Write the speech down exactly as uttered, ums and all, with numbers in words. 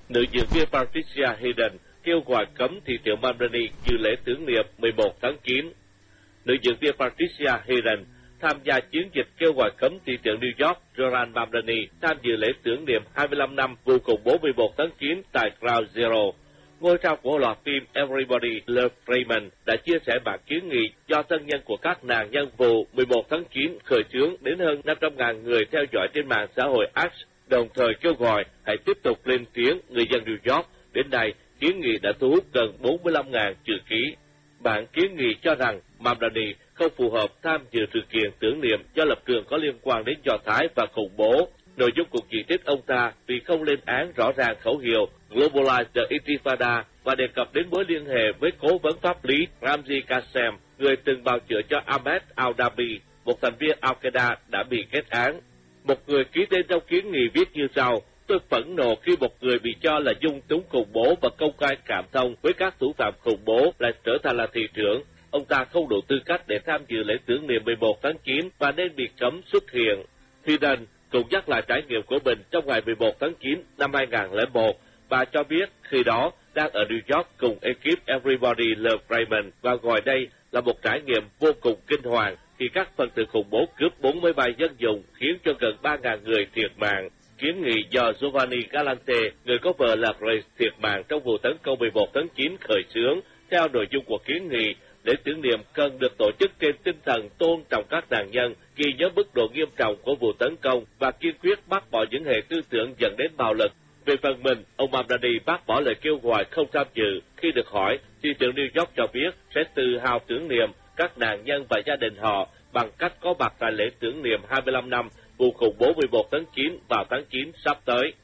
Nữ diễn viên Patricia Hayden kêu gọi cấm thị tiểu Mamdani dự lễ tưởng niệm mười một tháng chín. Nữ diễn viên Patricia Hayden tham gia chiến dịch kêu gọi cấm thị trưởng New York Zoran Mamdani tham dự lễ tưởng niệm hai mươi lăm năm vụ khủng bố mười một tháng chín tại Ground Zero. Ngôi sao của loạt phim Everybody Loves Raymond đã chia sẻ bản kiến nghị do thân nhân của các nạn nhân vụ mười một tháng chín khởi xướng đến hơn năm trăm nghìn người theo dõi trên mạng xã hội X, đồng thời kêu gọi hãy tiếp tục lên tiếng người dân New York. Đến nay, kiến nghị đã thu hút gần bốn mươi lăm nghìn chữ ký. Bản kiến nghị cho rằng Mamdani không phù hợp tham dự sự kiện tưởng niệm do lập trường có liên quan đến Do Thái và khủng bố. Nội dung cũng chỉ trích ông ta vì không lên án rõ ràng khẩu hiệu Globalize the Intifada và đề cập đến mối liên hệ với cố vấn pháp lý Ramzi Qasem, người từng bào chữa cho Ahmed al-Dabi, một thành viên Al-Qaeda đã bị kết án. Một người ký tên trong kiến nghị viết như sau: tôi phẫn nộ khi một người bị cho là dung túng khủng bố và công khai cảm thông với các thủ phạm khủng bố lại trở thành là thị trưởng. Ông ta không đủ tư cách để tham dự lễ tưởng niệm mười một tháng chín và nên bị cấm xuất hiện. Hayden cũng nhắc lại trải nghiệm của mình trong ngày mười một tháng chín năm hai nghìn không trăm lẻ một. Bà cho biết khi đó đang ở New York cùng ekip Everybody Loves Raymond và gọi đây là một trải nghiệm vô cùng kinh hoàng khi các phần tử khủng bố cướp bốn máy bay dân dụng khiến cho gần ba nghìn người thiệt mạng. Kiến nghị do Giovanni Galante, người có vợ là Grace thiệt mạng trong vụ tấn công mười một tháng chín khởi xướng. Theo nội dung của kiến nghị, lễ tưởng niệm cần được tổ chức trên tinh thần tôn trọng các nạn nhân, ghi nhớ mức độ nghiêm trọng của vụ tấn công và kiên quyết bác bỏ những hệ tư tưởng dẫn đến bạo lực. Về phần mình, ông Mamdani bác bỏ lời kêu gọi không tham dự. Khi được hỏi, thị trưởng New York cho biết sẽ tự hào tưởng niệm các nạn nhân và gia đình họ bằng cách có mặt tại lễ tưởng niệm hai mươi lăm năm vụ khủng bố mười một tháng chín vào tháng chín sắp tới.